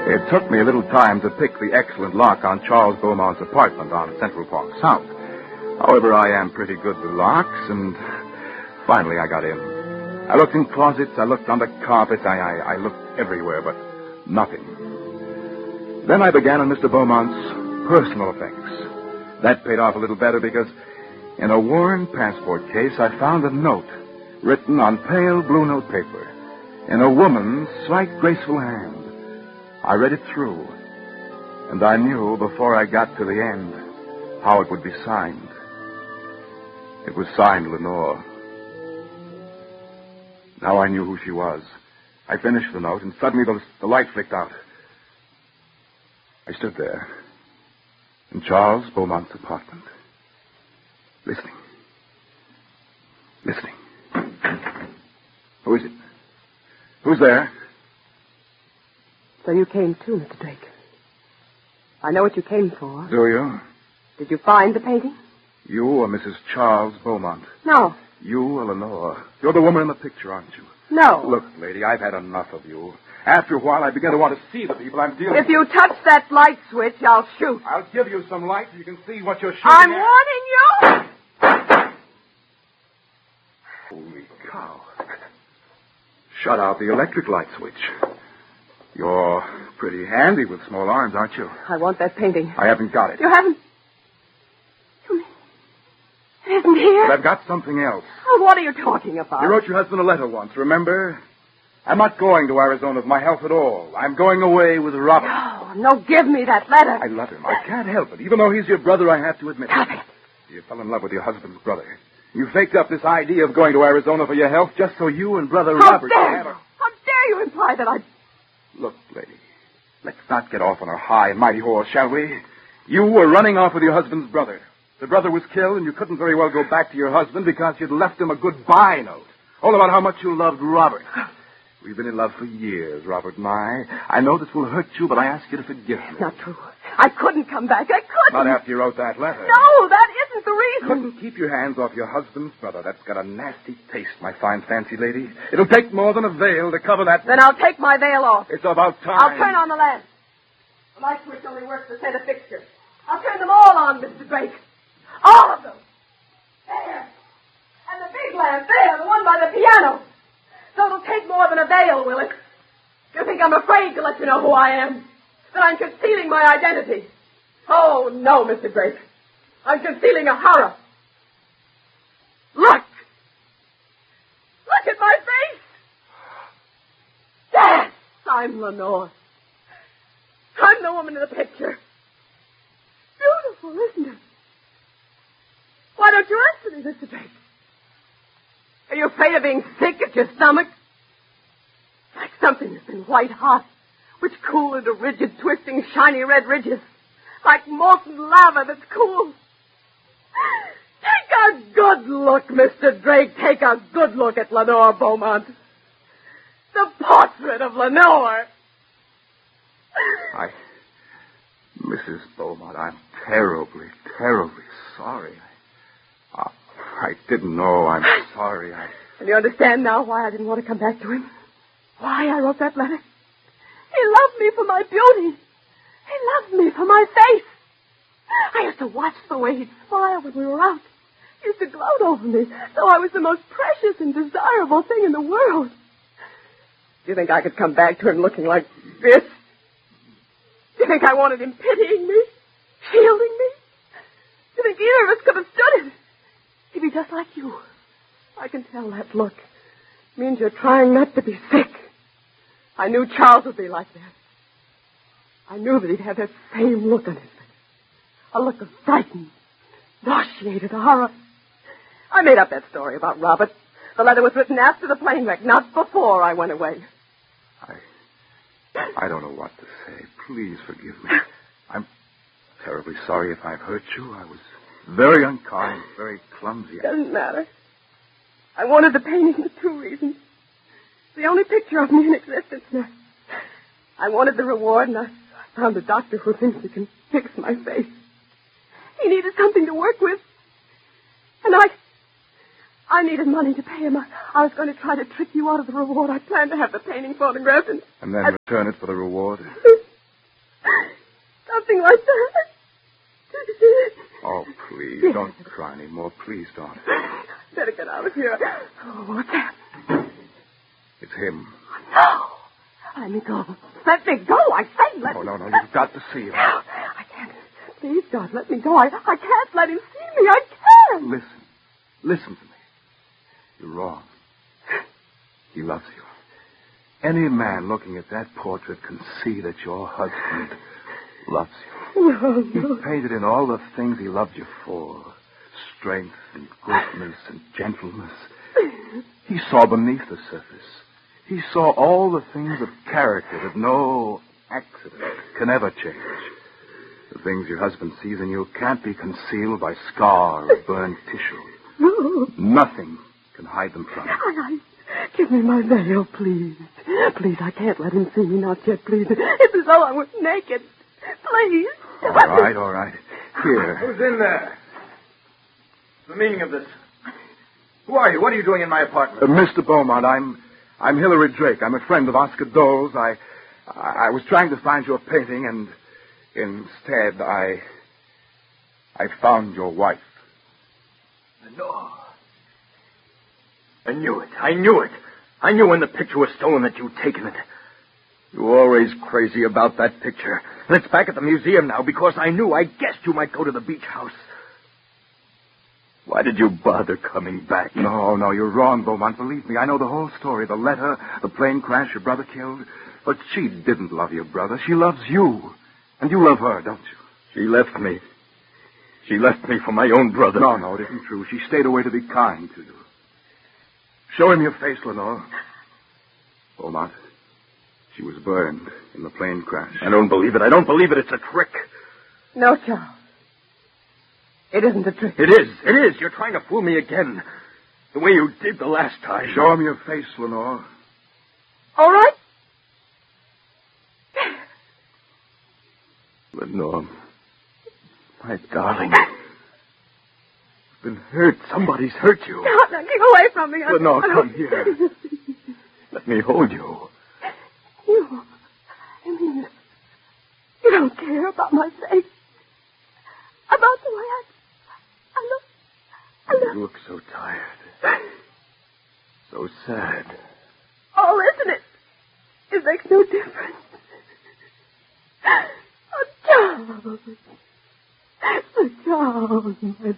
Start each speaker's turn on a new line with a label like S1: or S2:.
S1: It took me a little time to pick the excellent lock on Charles Beaumont's apartment on Central Park South. However, I am pretty good with locks, and finally I got in. I looked in closets, I looked under carpets, I looked everywhere, but nothing. Then I began on Mr. Beaumont's personal effects. That paid off a little better because in a worn passport case I found a note written on pale blue note paper in a woman's slight, graceful hand. I read it through, and I knew before I got to the end how it would be signed. It was signed Lenore. Now I knew who she was. I finished the note, and suddenly the light flicked out. I stood there in Charles Beaumont's apartment, listening. Who is it? Who's there?
S2: So you came too, Mr. Drake. I know what you came for.
S1: Do you?
S2: Did you find the painting?
S1: You are Mrs. Charles Beaumont.
S2: No.
S1: You are Lenore. You're the woman in the picture, aren't you?
S2: No.
S1: Look, lady, I've had enough of you. After a while, I begin to want to see the people I'm dealing with.
S2: If you touch that light switch, I'll shoot.
S1: I'll give you some light so you can see what you're shooting
S2: I'm
S1: at.
S2: warning you!
S1: Holy cow. Shut out the electric light switch. You're pretty handy with small arms, aren't you?
S2: I want that painting.
S1: I haven't got it.
S2: You haven't? You mean it isn't here?
S1: But I've got something else.
S2: Oh, what are you talking about?
S1: You wrote your husband a letter once, remember? I'm not going to Arizona with my health at all. I'm going away with Robert.
S2: No, give me that letter.
S1: I love him. I can't help it. Even though he's your brother, I have to admit
S2: Stop
S1: it.
S2: it.
S1: You fell in love with your husband's brother. You faked up this idea of going to Arizona for your health just so you and brother Robert could have a...
S2: How dare you imply that I...
S1: Look, lady, let's not get off on our high and mighty horse, shall we? You were running off with your husband's brother. The brother was killed, and you couldn't very well go back to your husband because you'd left him a goodbye note. All about how much you loved Robert. We've been in love for years, Robert and I. I know this will hurt you, but I ask you to forgive me.
S2: It's not true. I couldn't come back. I couldn't.
S1: Not after you wrote that letter.
S2: No, that isn't the reason.
S1: Couldn't keep your hands off your husband's brother. That's got a nasty taste, my fine fancy lady. It'll take more than a veil to cover that...
S2: Then I'll take my veil off.
S1: It's about time.
S2: I'll turn on the lamp. The light switch only works the center fixture. I'll turn them all on, Mr. Drake. All of them. There. And the big lamp there, the one by the piano. So it'll take more than a veil, will it? You think I'm afraid to let you know who I am? That I'm concealing my identity? Oh, no, Mr. Drake. I'm concealing a horror. Look! Look at my face! Yes, I'm Lenore. I'm the woman in the picture. Beautiful, isn't it? Why don't you answer me, Mr. Drake? Are you afraid of being sick at your stomach? Like something that's been white hot, which cooled into rigid, twisting, shiny red ridges. Like molten lava that's cool. Take a good look, Mr. Drake. Take a good look at Lenore Beaumont. The portrait of Lenore.
S1: Mrs. Beaumont, I'm terribly, terribly sorry. I didn't know. I'm sorry.
S2: And you understand now why I didn't want to come back to him? Why I wrote that letter? He loved me for my beauty. He loved me for my face. I used to watch the way he'd smile when we were out. He used to gloat over me, so I was the most precious and desirable thing in the world. Do you think I could come back to him looking like this? Do you think I wanted him pitying me? Shielding me? Do you think either of us could have stood it? He'd be just like you. I can tell that look. It means you're trying not to be sick. I knew Charles would be like that. I knew that he'd have that same look on his face. A look of frightened, nauseated horror. I made up that story about Robert. The letter was written after the plane wreck, not before I went away.
S1: I don't know what to say. Please forgive me. I'm terribly sorry if I've hurt you. I was very unkind, very clumsy.
S2: Doesn't matter. I wanted the painting for two reasons. It's the only picture of me in existence now. I wanted the reward, and I found a doctor who thinks he can fix my face. He needed something to work with. And I needed money to pay him. I was going to try to trick you out of the reward. I planned to have the painting photographed
S1: and then return it for the reward.
S2: Something like that.
S1: Oh, please, don't cry anymore. Please don't.
S2: Better get out of here. Oh, what's that?
S1: It's him.
S2: No. Let me go. Let me go, I say.
S1: No, you've got to see him.
S2: I can't. Please, God, let me go. I can't let him see me. I can't.
S1: Listen to me. You're wrong. He loves you. Any man looking at that portrait can see that your husband loves you.
S2: No.
S1: He painted in all the things he loved you for. Strength and goodness and gentleness. He saw beneath the surface. He saw all the things of character that no accident can ever change. The things your husband sees in you can't be concealed by scar or burned tissue.
S2: No.
S1: Nothing can hide them from you.
S2: Give me my veil, please. Please, I can't let him see me, not yet, please. It's as though I was naked. Please.
S1: All right. Here.
S3: Who's in there? The meaning of this? Who are you? What are you doing in my apartment?
S1: Mr. Beaumont, I'm Hilary Drake. I'm a friend of Oscar Dole's. I was trying to find your painting, and instead I found your wife.
S3: No. I knew it. I knew when the picture was stolen that you'd taken it. You were always crazy about that picture. And it's back at the museum now because I guessed you might go to the beach house. Why did you bother coming back?
S1: No, you're wrong, Beaumont. Believe me, I know the whole story. The letter, the plane crash, your brother killed. But she didn't love your brother. She loves you. And you love her, don't you?
S3: She left me. She left me for my own brother.
S1: No, it isn't true. She stayed away to be kind to you. Show him your face, Lenore. Beaumont, she was burned in the plane crash.
S3: I don't believe it. It's a trick.
S2: No, Charles. It isn't a trick.
S3: It is. You're trying to fool me again. The way you did the last time.
S1: Show him your face, Lenore.
S2: All right.
S3: Lenore, my darling. You've been hurt. Somebody's hurt you.
S2: No, get away from me.
S3: Lenore, come here. Let me hold you.
S2: You don't care about my face. About the way I look.
S3: You look so tired. So sad.
S2: Oh, isn't it? It makes no difference. Oh, Charles. Oh, Charles, my